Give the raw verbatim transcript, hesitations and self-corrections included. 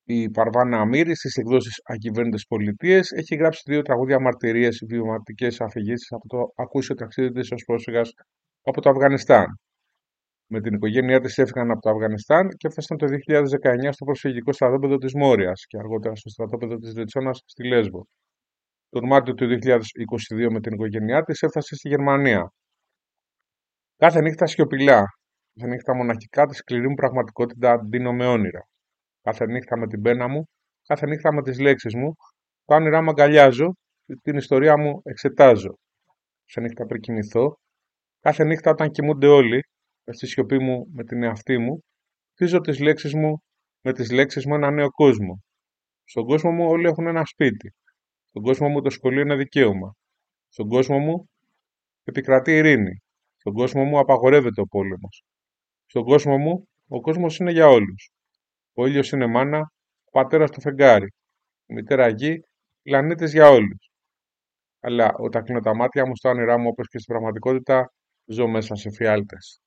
Η Παρβάνα Αμύρη στις εκδόσεις Ακυβέρνητες Πολιτείες έχει γράψει δύο τραγούδια μαρτυρίες, βιωματικές αφηγήσεις από το ακούσιο ταξίδι της ως πρόσφυγας από το Αφγανιστάν. Με την οικογένειά της έφυγαν από το Αφγανιστάν και έφτασαν το δύο χιλιάδες δεκαεννιά στο προσφυγικό στρατόπεδο της Μόριας και αργότερα στο στρατόπεδο της Ρετσόνας στη Λέσβο. Τον Μάρτιο του δύο χιλιάδες είκοσι δύο με την οικογένειά της έφτασε στη Γερμανία. Κάθε νύχτα σιωπηλά, κάθε νύχτα μοναχικά τη σκληρή μου πραγματικότητα αντίνω με όνειρα. Κάθε νύχτα με την πένα μου, κάθε νύχτα με τις λέξεις μου, τα όνειρά μου αγκαλιάζω, την ιστορία μου εξετάζω. Κάθε νύχτα πριν κοιμηθώ, κάθε νύχτα όταν κοιμούνται όλοι, στη σιωπή μου με την εαυτή μου, χτίζω τις λέξεις μου με τις λέξεις μου ένα νέο κόσμο. Στον κόσμο μου όλοι έχουν ένα σπίτι. Στον κόσμο μου το σχολείο είναι δικαίωμα. Στον κόσμο μου επικρατεί ειρήνη. Στον κόσμο μου απαγορεύεται ο πόλεμος. Στον κόσμο μου ο κόσμος είναι για όλους. Ο ήλιος είναι μάνα, ο πατέρας το φεγγάρι. Η μητέρα γη, πλανήτης για όλους. Αλλά όταν κλείνω τα μάτια μου στα όνειρά μου όπως και στην πραγματικότητα, ζω μέσα σε φιάλτες.